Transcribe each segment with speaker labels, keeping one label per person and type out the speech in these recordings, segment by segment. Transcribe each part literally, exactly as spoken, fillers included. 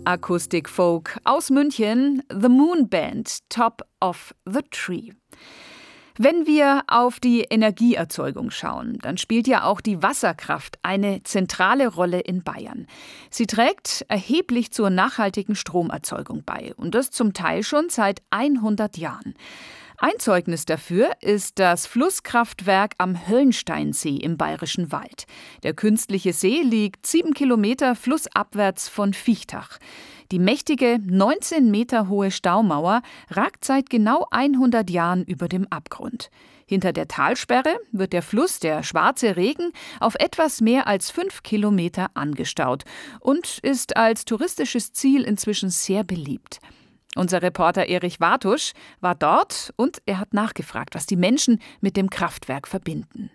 Speaker 1: Akustikfolk aus München, The Moon Band, Top of the Tree. Wenn wir auf die Energieerzeugung schauen, dann spielt ja auch die Wasserkraft eine zentrale Rolle in Bayern. Sie trägt erheblich zur nachhaltigen Stromerzeugung bei und das zum Teil schon seit hundert Jahren. Ein Zeugnis dafür ist das Flusskraftwerk am Höllensteinsee im Bayerischen Wald. Der künstliche See liegt sieben Kilometer flussabwärts von Viechtach. Die mächtige neunzehn Meter hohe Staumauer ragt seit genau hundert Jahren über dem Abgrund. Hinter der Talsperre wird der Fluss, der Schwarze Regen, auf etwas mehr als fünf Kilometer angestaut und ist als touristisches Ziel inzwischen sehr beliebt. Unser Reporter Erich Wartusch war dort und er hat nachgefragt, was die Menschen mit dem Kraftwerk verbinden.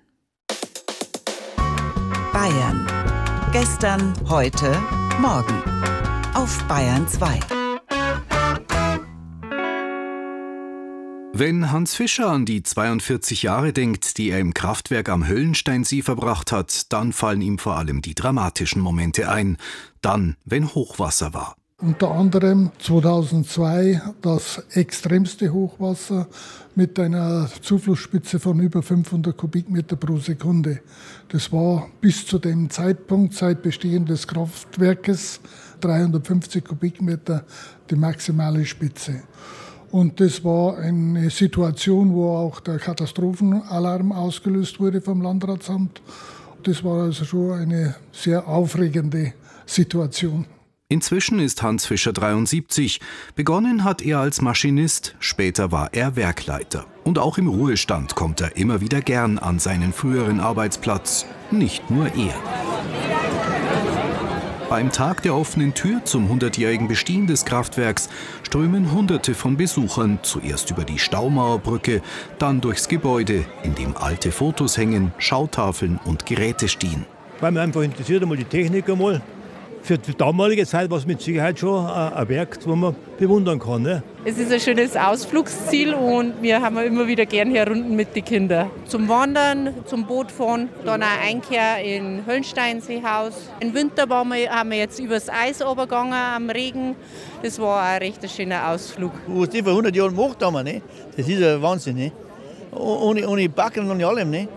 Speaker 2: Bayern. Gestern, heute, morgen. Auf Bayern zwei.
Speaker 3: Wenn Hans Fischer an die zweiundvierzig Jahre denkt, die er im Kraftwerk am Höllensteinsee verbracht hat, dann fallen ihm vor allem die dramatischen Momente ein. Dann, wenn Hochwasser war.
Speaker 4: Unter anderem zweitausendzwei das extremste Hochwasser mit einer Zuflussspitze von über fünfhundert Kubikmeter pro Sekunde. Das war bis zu dem Zeitpunkt, seit Bestehen des Kraftwerkes, dreihundertfünfzig Kubikmeter die maximale Spitze. Und das war eine Situation, wo auch der Katastrophenalarm ausgelöst wurde vom Landratsamt. Das war also schon eine sehr aufregende Situation.
Speaker 3: Inzwischen ist Hans Fischer dreiundsiebzig. Begonnen hat er als Maschinist, später war er Werkleiter. Und auch im Ruhestand kommt er immer wieder gern an seinen früheren Arbeitsplatz. Nicht nur er. Beim Tag der offenen Tür zum hundertjährigen Bestehen des Kraftwerks strömen Hunderte von Besuchern zuerst über die Staumauerbrücke, dann durchs Gebäude, in dem alte Fotos hängen, Schautafeln und Geräte stehen.
Speaker 5: Weil mich einfach interessiert einmal die Technik einmal. Für die damalige Zeit war es mit Sicherheit schon ein Werk, das man bewundern kann. Ne?
Speaker 6: Es ist ein schönes Ausflugsziel und wir haben immer wieder gern hier Runden mit den Kindern. Zum Wandern, zum Bootfahren, dann auch Einkehr in Höllensteinseehaus. Im Winter waren wir, haben wir jetzt übers Eis runtergegangen am Regen. Das war ein recht schöner Ausflug.
Speaker 7: Was die vor hundert Jahren gemacht haben, ne? Das ist ein Wahnsinn. Ne? Ohne, ohne Backen und allem. Ne?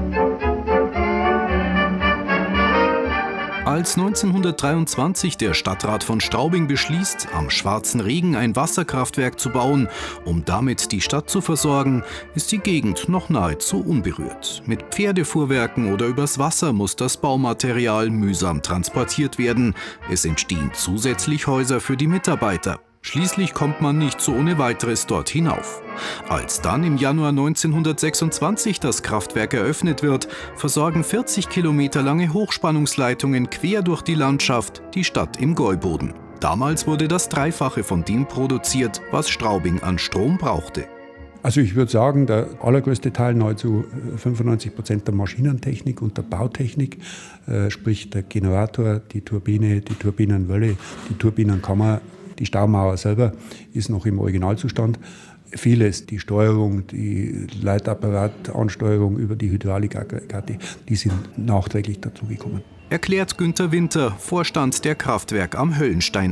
Speaker 3: Als neunzehnhundertdreiundzwanzig der Stadtrat von Straubing beschließt, am Schwarzen Regen ein Wasserkraftwerk zu bauen, um damit die Stadt zu versorgen, ist die Gegend noch nahezu unberührt. Mit Pferdefuhrwerken oder übers Wasser muss das Baumaterial mühsam transportiert werden. Es entstehen zusätzlich Häuser für die Mitarbeiter. Schließlich kommt man nicht so ohne weiteres dort hinauf. Als dann im Januar neunzehnhundertsechsundzwanzig das Kraftwerk eröffnet wird, versorgen vierzig Kilometer lange Hochspannungsleitungen quer durch die Landschaft die Stadt im Gäuboden. Damals wurde das Dreifache von dem produziert, was Straubing an Strom brauchte.
Speaker 8: Also ich würde sagen, der allergrößte Teil, nahezu fünfundneunzig Prozent der Maschinentechnik und der Bautechnik, äh, sprich der Generator, die Turbine, die Turbinenwelle, die Turbinenkammer, die Staumauer selber ist noch im Originalzustand. Vieles, die Steuerung, die Leitapparatansteuerung über die Hydraulikaggregate, die sind nachträglich dazugekommen.
Speaker 3: Erklärt Günther Winter, Vorstand der Kraftwerk am Höllenstein